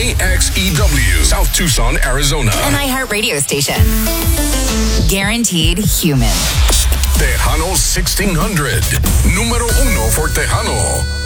KXEW, South Tucson, Arizona. An iHeart radio station. Guaranteed human. Tejano 1600. Número 1 for Tejano.